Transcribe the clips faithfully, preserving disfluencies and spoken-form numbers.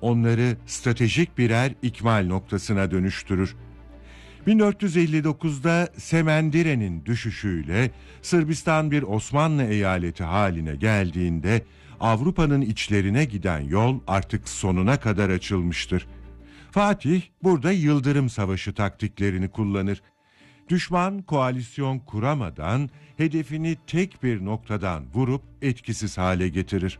onları stratejik birer ikmal noktasına dönüştürür. bin dört yüz elli dokuzda Semendire'nin düşüşüyle Sırbistan bir Osmanlı eyaleti haline geldiğinde Avrupa'nın içlerine giden yol artık sonuna kadar açılmıştır. Fatih burada Yıldırım Savaşı taktiklerini kullanır. Düşman koalisyon kuramadan hedefini tek bir noktadan vurup etkisiz hale getirir.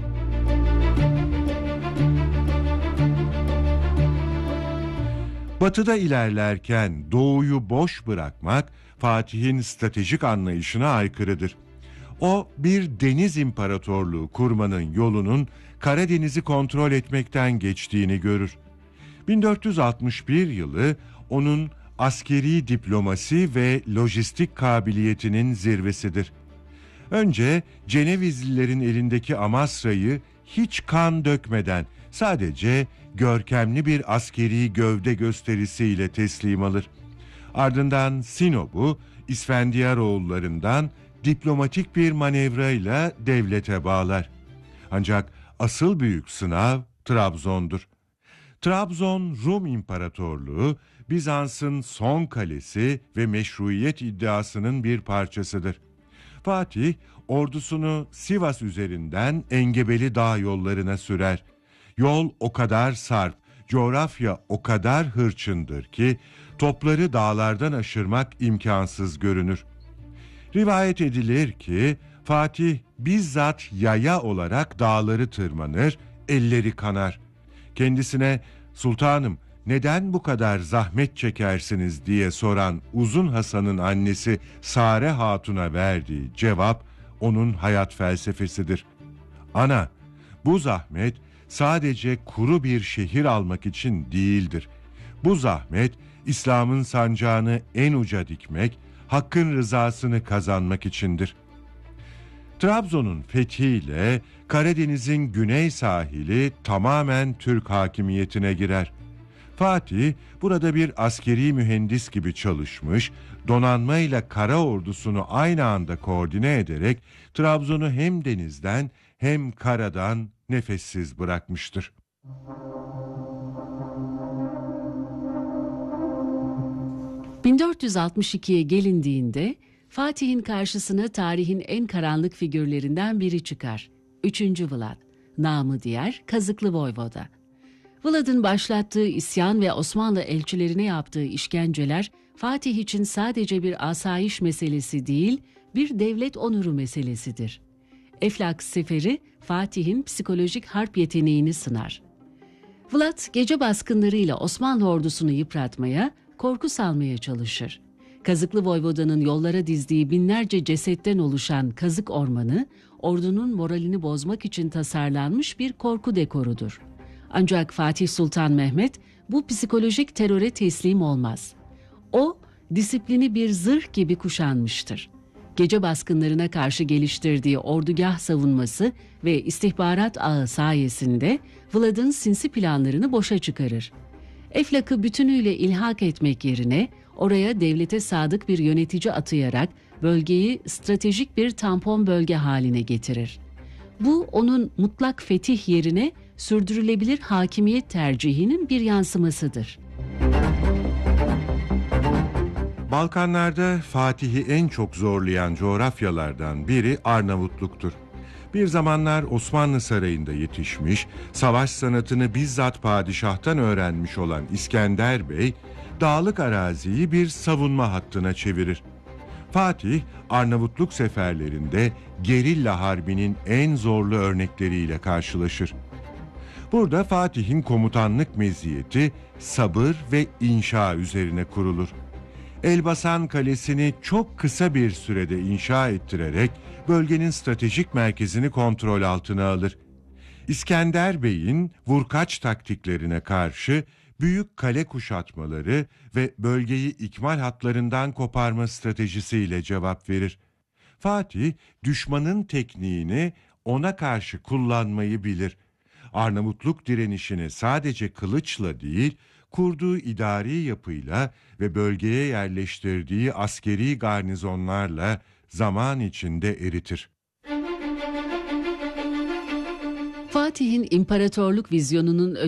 Batıda ilerlerken doğuyu boş bırakmak Fatih'in stratejik anlayışına aykırıdır. O bir deniz imparatorluğu kurmanın yolunun Karadeniz'i kontrol etmekten geçtiğini görür. bin dört yüz altmış bir yılı onun askeri diplomasi ve lojistik kabiliyetinin zirvesidir. Önce Cenevizlilerin elindeki Amasra'yı hiç kan dökmeden sadece görkemli bir askeri gövde gösterisiyle teslim alır. Ardından Sinop'u İsfendiyaroğullarından diplomatik bir manevrayla devlete bağlar. Ancak asıl büyük sınav Trabzon'dur. Trabzon Rum İmparatorluğu, Bizans'ın son kalesi ve meşruiyet iddiasının bir parçasıdır. Fatih, ordusunu Sivas üzerinden Engebeli Dağ yollarına sürer. Yol o kadar sarp, coğrafya o kadar hırçındır ki topları dağlardan aşırmak imkansız görünür. Rivayet edilir ki Fatih bizzat yaya olarak dağları tırmanır, elleri kanar. Kendisine "Sultanım, neden bu kadar zahmet çekersiniz?" diye soran Uzun Hasan'ın annesi Sare Hatun'a verdiği cevap onun hayat felsefesidir. "Ana, bu zahmet sadece kuru bir şehir almak için değildir. Bu zahmet İslam'ın sancağını en uca dikmek, Hakk'ın rızasını kazanmak içindir." Trabzon'un fethiyle Karadeniz'in güney sahili tamamen Türk hakimiyetine girer. Fatih burada bir askeri mühendis gibi çalışmış, donanmayla kara ordusunu aynı anda koordine ederek Trabzon'u hem denizden hem karadan nefessiz bırakmıştır. bin dört yüz altmış ikiye gelindiğinde Fatih'in karşısına tarihin en karanlık figürlerinden biri çıkar. üçüncü Vlad, namı diğer Kazıklı Voyvoda. Vlad'ın başlattığı isyan ve Osmanlı elçilerine yaptığı işkenceler Fatih için sadece bir asayiş meselesi değil, bir devlet onuru meselesidir. Eflak seferi Fatih'in psikolojik harp yeteneğini sınar. Vlad gece baskınlarıyla Osmanlı ordusunu yıpratmaya, korku salmaya çalışır. Kazıklı Voyvoda'nın yollara dizdiği binlerce cesetten oluşan kazık ormanı, ordunun moralini bozmak için tasarlanmış bir korku dekorudur. Ancak Fatih Sultan Mehmet bu psikolojik teröre teslim olmaz. O, disiplini bir zırh gibi kuşanmıştır. Gece baskınlarına karşı geliştirdiği ordugah savunması ve istihbarat ağı sayesinde Vlad'ın sinsi planlarını boşa çıkarır. Eflak'ı bütünüyle ilhak etmek yerine oraya devlete sadık bir yönetici atayarak bölgeyi stratejik bir tampon bölge haline getirir. Bu onun mutlak fetih yerine sürdürülebilir hakimiyet tercihinin bir yansımasıdır. Balkanlarda Fatih'i en çok zorlayan coğrafyalardan biri Arnavutluk'tur. Bir zamanlar Osmanlı Sarayı'nda yetişmiş, savaş sanatını bizzat padişahtan öğrenmiş olan İskender Bey, dağlık araziyi bir savunma hattına çevirir. Fatih, Arnavutluk seferlerinde gerilla harbinin en zorlu örnekleriyle karşılaşır. Burada Fatih'in komutanlık meziyeti sabır ve inşa üzerine kurulur. Elbasan Kalesi'ni çok kısa bir sürede inşa ettirerek bölgenin stratejik merkezini kontrol altına alır. İskender Bey'in vurkaç taktiklerine karşı büyük kale kuşatmaları ve bölgeyi ikmal hatlarından koparma stratejisiyle cevap verir. Fatih, düşmanın tekniğini ona karşı kullanmayı bilir. Arnavutluk direnişini sadece kılıçla değil, kurduğu idari yapıyla ve bölgeye yerleştirdiği askeri garnizonlarla zaman içinde eritir. Fatih'in imparatorluk vizyonunun